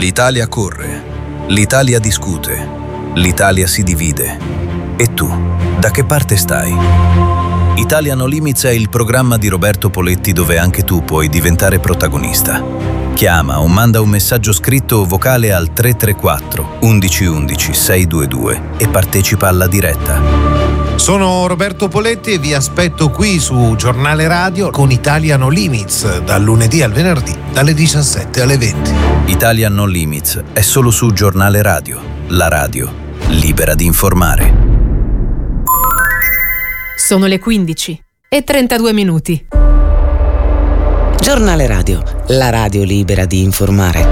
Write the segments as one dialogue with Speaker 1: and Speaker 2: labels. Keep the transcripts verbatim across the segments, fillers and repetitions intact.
Speaker 1: L'Italia corre, l'Italia discute, l'Italia si divide. E tu, da che parte stai? Italia No Limits è il programma di Roberto Poletti dove anche tu puoi diventare protagonista. Chiama o manda un messaggio scritto o vocale al tre tre quattro undici undici seicentoventidue e partecipa alla diretta.
Speaker 2: Sono Roberto Poletti e vi aspetto qui su Giornale Radio con Italia No Limits, dal lunedì al venerdì, dalle diciassette alle venti.
Speaker 1: Italia No Limits è solo su Giornale Radio, la radio libera di informare.
Speaker 3: Sono le quindici e trentadue minuti.
Speaker 4: Giornale Radio, la radio libera di informare.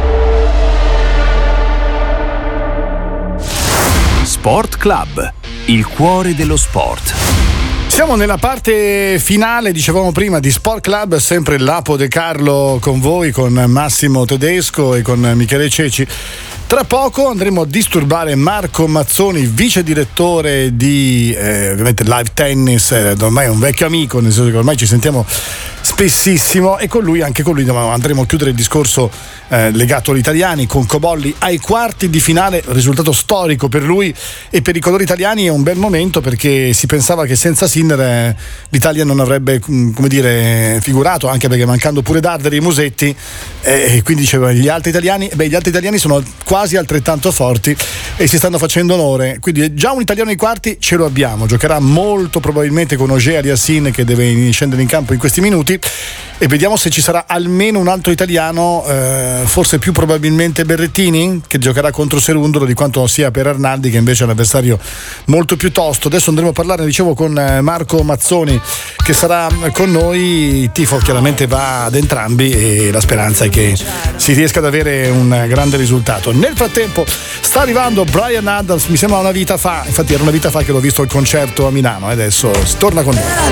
Speaker 5: Sport Club, il cuore dello sport.
Speaker 6: Siamo nella parte finale, dicevamo prima, di Sport Club, sempre l'Apo De Carlo con voi, con Massimo Tedesco e con Michele Ceci. Tra poco andremo a disturbare Marco Mazzoni, vice direttore di eh, ovviamente Live Tennis, eh, ormai è un vecchio amico, nel senso che ormai ci sentiamo spessissimo, e con lui, anche con lui andremo a chiudere il discorso eh, legato agli italiani, con Cobolli ai quarti di finale, risultato storico per lui e per i colori italiani. È un bel momento perché si pensava che senza Sinner eh, l'Italia non avrebbe, come dire, figurato, anche perché mancando pure Darderi e Musetti, eh, e quindi diceva gli altri italiani, beh gli altri italiani sono quasi altrettanto forti e si stanno facendo onore, quindi già un italiano ai quarti ce lo abbiamo. Giocherà molto probabilmente con Auger Aliassime, che deve scendere in campo in questi minuti, e vediamo se ci sarà almeno un altro italiano, eh, forse più probabilmente Berrettini, che giocherà contro Serundolo, di quanto sia per Arnaldi, che invece è un avversario molto più tosto. Adesso andremo a parlare, dicevo, con Marco Mazzoni, che sarà con noi. Il tifo chiaramente va ad entrambi e la speranza è che si riesca ad avere un grande risultato. Nel frattempo sta arrivando Bryan Adams, mi sembra una vita fa, infatti era una vita fa che l'ho visto al concerto a Milano, e adesso torna con noi.